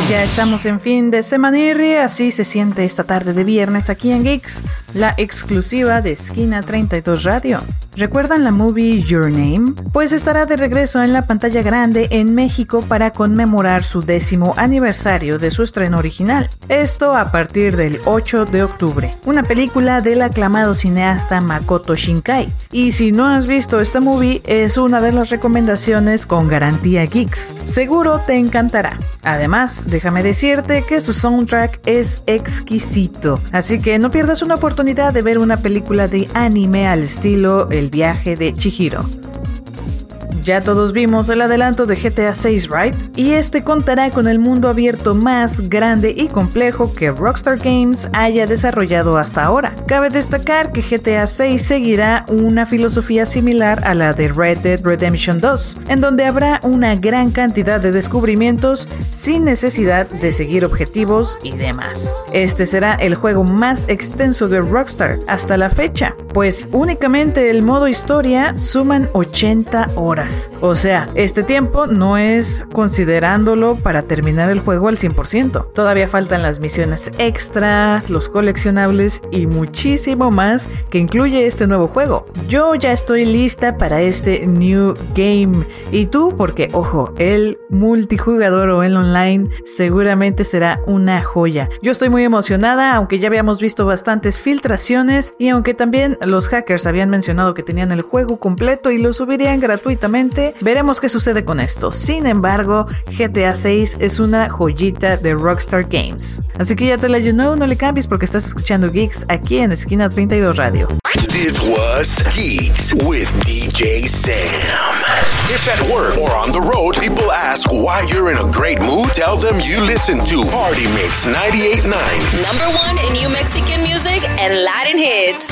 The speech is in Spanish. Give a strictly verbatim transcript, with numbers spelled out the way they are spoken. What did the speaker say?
Ya estamos en fin de semanirri, así se siente esta tarde de viernes aquí en Geeks, la exclusiva de Esquina treinta y dos Radio. ¿Recuerdan la movie Your Name? Pues estará de regreso en la pantalla grande en México para conmemorar su décimo aniversario de su estreno original. Esto a partir del ocho de octubre. Una película del aclamado cineasta Makoto Shinkai. Y si no has visto esta movie, es una de las recomendaciones con garantía Geeks. Seguro te encantará. Además, déjame decirte que su soundtrack es exquisito. Así que no pierdas una oportunidad de ver una película de anime al estilo El viaje de Chihiro. Ya todos vimos el adelanto de G T A seis, ¿right? Y este contará con el mundo abierto más grande y complejo que Rockstar Games haya desarrollado hasta ahora. Cabe destacar que G T A seis seguirá una filosofía similar a la de Red Dead Redemption dos, en donde habrá una gran cantidad de descubrimientos sin necesidad de seguir objetivos y demás. Este será el juego más extenso de Rockstar hasta la fecha, pues únicamente el modo historia suman ochenta horas. O sea, este tiempo no es considerándolo para terminar el juego al cien por ciento. Todavía faltan las misiones extra, los coleccionables y muchísimo más que incluye este nuevo juego. Yo ya estoy lista para este New Game. ¿Y tú? Porque, ojo, el multijugador o el online seguramente será una joya. Yo estoy muy emocionada, aunque ya habíamos visto bastantes filtraciones y aunque también los hackers habían mencionado que tenían el juego completo y lo subirían gratuitamente. Veremos qué sucede con esto. Sin embargo, G T A seis es una joyita de Rockstar Games. Así que ya te la you know, no le cambies porque estás escuchando Geeks aquí en Esquina treinta y dos Radio. This was Geeks with D J Sam. If at work or on the road, people ask why you're in a great mood, tell them you listen to Party Mix ninety-eight point nine. Number one in New Mexican music and Latin hits.